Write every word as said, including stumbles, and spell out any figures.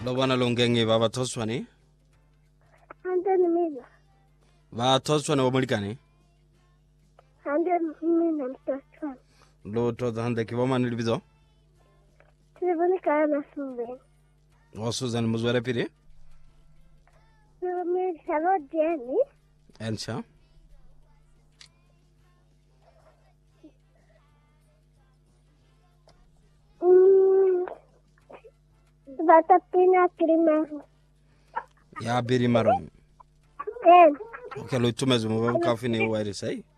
lo bana longengi baba toswani ande mina ba toswani wa mulikani ande mina toswani lo to hande ki bama ni bizo tibani kana sube o Susan muzwara pire me hello Jenny ensha bata pina krima ya biri maron ken okay lo tumezo mo kafini wairi sai